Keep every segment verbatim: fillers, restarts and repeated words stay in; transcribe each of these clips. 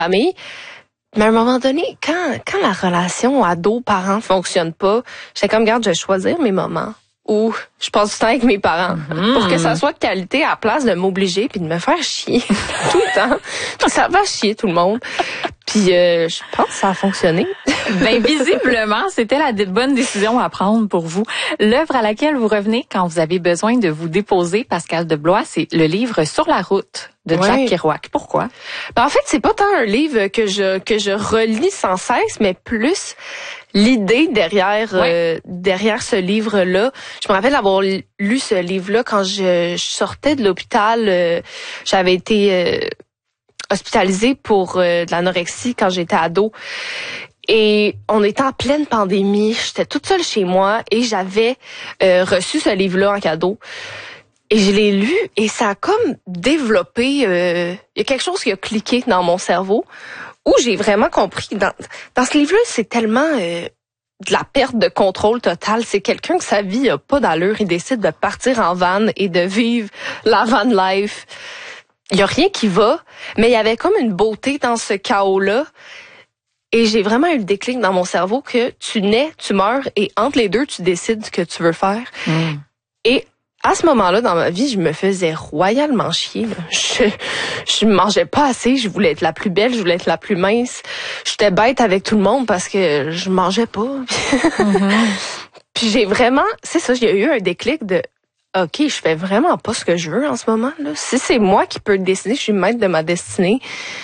famille. Mais à un moment donné, quand quand la relation ado-parent fonctionne pas, j'étais comme, regarde, je vais choisir mes moments où je passe du temps avec mes parents mmh. pour que ça soit de qualité à la place de m'obliger puis de me faire chier tout le temps. Ça va chier tout le monde. Puis euh, je pense que ça a fonctionné. Ben visiblement, c'était la bonne décision à prendre pour vous. L'œuvre à laquelle vous revenez quand vous avez besoin de vous déposer, Pascale Deblois, c'est le livre Sur la route de Jack ouais. Kerouac. Pourquoi? Ben en fait, c'est pas tant un livre que je que je relis sans cesse, mais plus l'idée derrière ouais. euh, derrière ce livre-là. Je me rappelle avoir lu ce livre-là quand je, je sortais de l'hôpital. Euh, j'avais été euh, hospitalisée pour euh, de l'anorexie quand j'étais ado. Et on était en pleine pandémie. J'étais toute seule chez moi et j'avais euh, reçu ce livre-là en cadeau. Et je l'ai lu et ça a comme développé... Euh, il y a quelque chose qui a cliqué dans mon cerveau où j'ai vraiment compris. Dans, dans ce livre-là, c'est tellement euh, de la perte de contrôle totale. C'est quelqu'un que sa vie a pas d'allure. Il décide de partir en van et de vivre la van life. Il y a rien qui va, mais il y avait comme une beauté dans ce chaos-là. Et j'ai vraiment eu le déclic dans mon cerveau que tu nais, tu meurs et entre les deux, tu décides ce que tu veux faire. Mm. Et à ce moment-là, dans ma vie, je me faisais royalement chier. Là. Je je mangeais pas assez, je voulais être la plus belle, je voulais être la plus mince. J'étais bête avec tout le monde parce que je mangeais pas. Mm-hmm. Puis j'ai vraiment, c'est ça, j'ai eu un déclic de OK, je fais vraiment pas ce que je veux en ce moment. Là. Si c'est moi qui peux décider, je suis maître de ma destinée.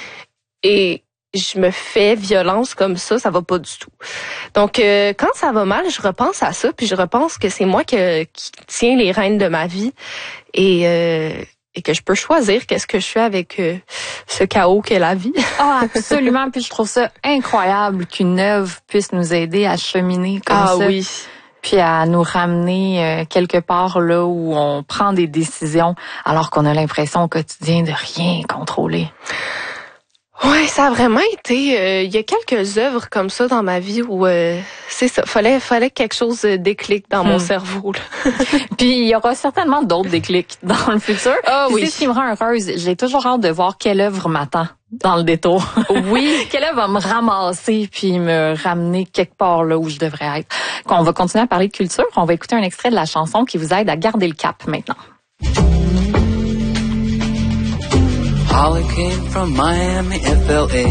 Et je me fais violence comme ça, ça va pas du tout. Donc, euh, quand ça va mal, je repense à ça, puis je repense que c'est moi que, qui tiens les rênes de ma vie et, euh, et que je peux choisir qu'est-ce que je fais avec euh, ce chaos qu'est la vie. Ah, absolument. Puis je trouve ça incroyable qu'une œuvre puisse nous aider à cheminer comme ah, ça. Ah oui. Puis à nous ramener euh, quelque part là où on prend des décisions alors qu'on a l'impression au quotidien de rien contrôler. Ouais, ça a vraiment été. Euh, il y a quelques œuvres comme ça dans ma vie où euh, c'est ça. Fallait, fallait que quelque chose déclique dans hmm. mon cerveau. Là. Puis il y aura certainement d'autres déclics dans le futur. Ah oui. C'est ce qui me rend heureuse. J'ai toujours hâte de voir quelle œuvre m'attend dans le détour. Oui. Quelle œuvre va me ramasser puis me ramener quelque part là où je devrais être. On va continuer à parler de culture. On va écouter un extrait de la chanson qui vous aide à garder le cap maintenant. Holly came from Miami, F L A.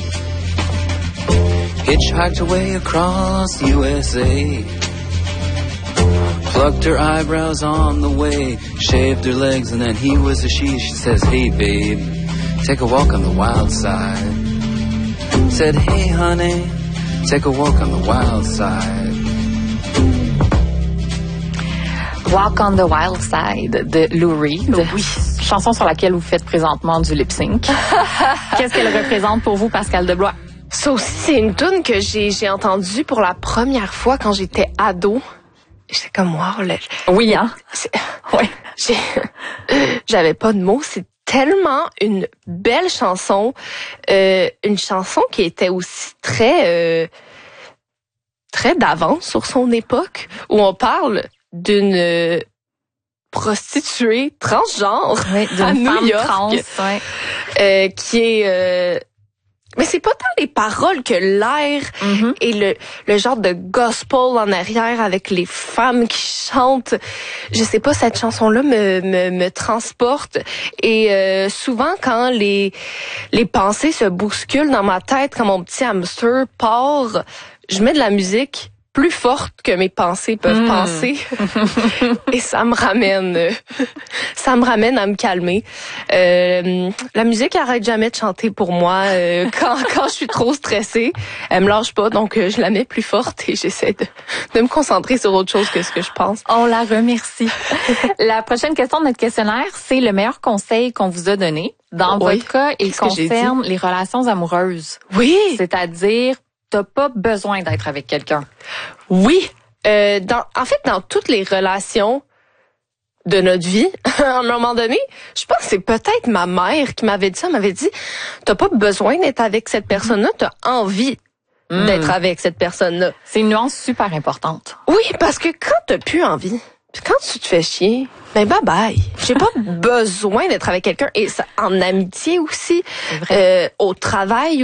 Hitchhiked away across U S A. Plucked her eyebrows on the way. Shaved her legs and then he was a she. She says, hey babe, take a walk on the wild side. Said, hey honey, take a walk on the wild side. Walk on the Wild Side de Lou Reed. Oui. Chanson sur laquelle vous faites présentement du lip-sync. Qu'est-ce qu'elle représente pour vous, Pascale Deblois? Ça aussi, c'est une toune que j'ai, j'ai entendue pour la première fois quand j'étais ado. J'étais comme, wow. Là, oui, hein? Oui. J'ai, j'avais pas de mots. C'est tellement une belle chanson. Euh, une chanson qui était aussi très, euh, très d'avance sur son époque, où on parle d'une euh, prostituée transgenre oui, à New York, trans, ouais. euh, qui est... Euh, mais c'est pas tant les paroles que l'air mm-hmm. et le, le genre de gospel en arrière avec les femmes qui chantent. Je sais pas, cette chanson-là me, me, me transporte. Et euh, souvent, quand les, les pensées se bousculent dans ma tête, quand mon petit hamster part, je mets de la musique plus forte que mes pensées peuvent mmh. penser. Et ça me ramène, euh, ça me ramène à me calmer. Euh, la musique arrête jamais de chanter pour moi euh, quand quand je suis trop stressée. Elle me lâche pas, donc euh, je la mets plus forte et j'essaie de, de me concentrer sur autre chose que ce que je pense. On la remercie. La prochaine question de notre questionnaire, c'est le meilleur conseil qu'on vous a donné. Dans oui. votre cas, il concerne les relations amoureuses. Oui. C'est-à-dire, t'as pas besoin d'être avec quelqu'un. Oui. Euh, dans, en fait, dans toutes les relations de notre vie, à un moment donné, je pense que c'est peut-être ma mère qui m'avait dit ça. Elle m'avait dit, t'as pas besoin d'être avec cette personne-là, t'as envie mmh. d'être avec cette personne-là. C'est une nuance super importante. Oui, parce que quand t'as plus envie, Puis quand tu te fais chier, ben bye bye. J'ai pas besoin d'être avec quelqu'un et ça, en amitié aussi, euh, au travail